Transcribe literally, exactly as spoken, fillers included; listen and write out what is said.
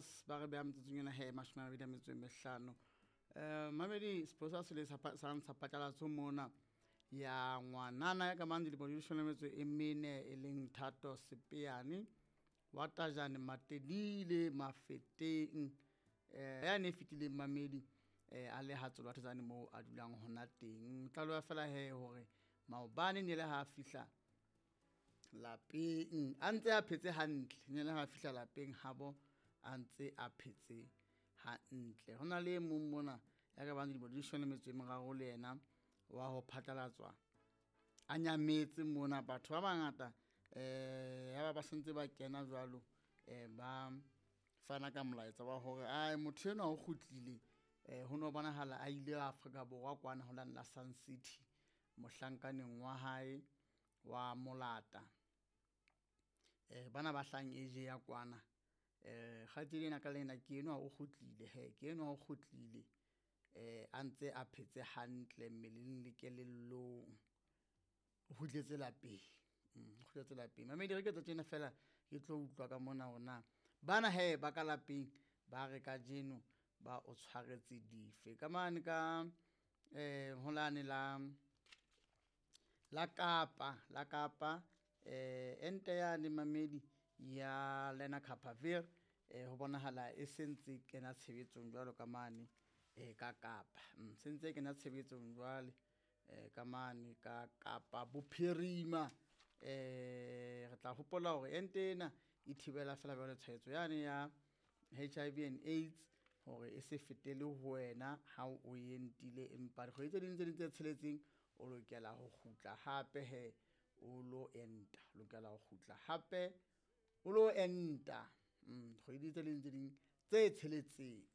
Spurs ba re beha metsotsong yona he mashome a mabedi a metso e mehlano. Eh mamedi Spurs se le sa sa patalatso mona ya ngwanana ya ka mang dilemo di leshome le metso e mene e leng Thato Sepeane wa Tajane Matedile Mafeteng eh ya ne fitile mamedi eh a le hatso batho tsane mo a dulang hona teng tlalo ya fela he hore maobane ne le ha fihla lapeng a ntse a phetse hantle ne le ha fihla lapeng habo a ntse a phetse hantle hona le mong mona ya ka bang dilemo di leshome le metso e meraro le yena wa ho phatlalatswa a nyametse mona batho ba bangata eh ya ba ba sentse ba kena jwalo eh ba fana ka molaetsa wa hore ai motho ena o kgutlile eh ho no bonahala a ile Afrika Borwa kwana ho la Sun City mohlankaneng wa hae wa molata eh bana ba hlang eje ya kwana eh khatsile na ka lena ke eno o kgutlile he ke eno o kgutlile eh a ntse a phetse hantle mmeleng le kelellong o kgutletse lapeng o kgutletse lapeng mamedi re ke tsa tsena fela ke tlo utlwa ka mona ona bana he ba ka lapeng ba re ka jeno ba o tshwaretse dife ka mane ka eh holane la la Kapa la Kapa eh ente ya le mamedi ya Lena Capavir eh ho bonahala e sentse kena tshebetsong jwalo ka mane eh ka Kapa sentse kena tshebetsong jwale eh ka mane ka Kapa Bophirima eh re tla hopola hore ente ena e thibela fela ba le tshwaetso yane ya H I V and AIDS hore e se fetele ho wena ha o entile empa re kgoitse dintse dintse tsheletseng o lokela ho khutla hape he o lo enta lokela ho khutla hape o lo enta mm kgoiditse le dintse ding tse tsheletseng